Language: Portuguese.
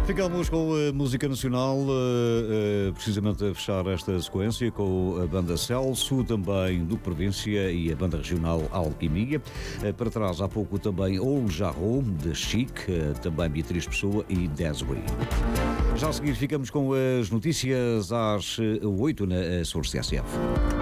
Ficamos com a música nacional, precisamente a fechar esta sequência com a banda Celso, também do Província, e a banda regional Alquimia. Para trás, há pouco também Ol Jarro, de Chic, também Beatriz Pessoa e Desiree. Já a seguir ficamos com as notícias às 8 na Source SF.